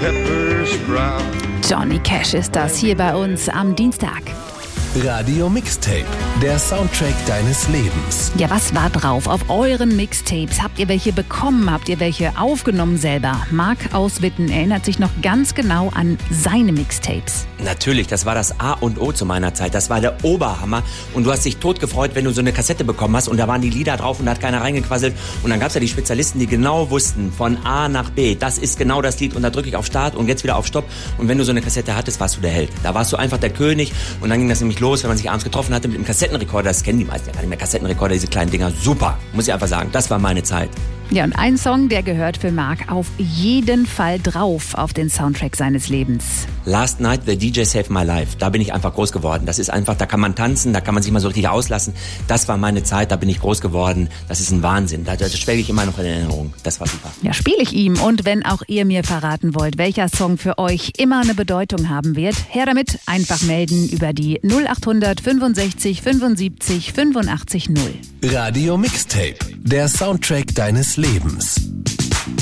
peppers ground. Johnny Cash ist das hier bei uns am Dienstag. Radio Mixtape, der Soundtrack deines Lebens. Ja, was war drauf auf euren Mixtapes? Habt ihr welche bekommen? Habt ihr welche aufgenommen selber? Marc aus Witten erinnert sich noch ganz genau an seine Mixtapes. Natürlich, das war das A und O zu meiner Zeit. Das war der Oberhammer. Und du hast dich totgefreut, wenn du so eine Kassette bekommen hast und da waren die Lieder drauf und da hat keiner reingequasselt. Und dann gab es ja die Spezialisten, die genau wussten, von A nach B, das ist genau das Lied und da drücke ich auf Start und jetzt wieder auf Stopp. Und wenn du so eine Kassette hattest, warst du der Held. Da warst du einfach der König und dann ging das nämlich los, wenn man sich abends getroffen hatte mit dem Kassettenrekorder. Das kennen die meisten ja gar nicht mehr. Kassettenrekorder, diese kleinen Dinger, super. Muss ich einfach sagen, das war meine Zeit. Ja, und ein Song, der gehört für Marc auf jeden Fall drauf auf den Soundtrack seines Lebens. Last Night, The DJ Saved My Life. Da bin ich einfach groß geworden. Das ist einfach, da kann man tanzen, da kann man sich mal so richtig auslassen. Das war meine Zeit, da bin ich groß geworden. Das ist ein Wahnsinn. Das schwelge ich immer noch in Erinnerung. Das war super. Ja, spiele ich ihm. Und wenn auch ihr mir verraten wollt, welcher Song für euch immer eine Bedeutung haben wird, her damit, einfach melden über die 0800 65 75 85 0. Radio Mixtape, der Soundtrack deines Lebens.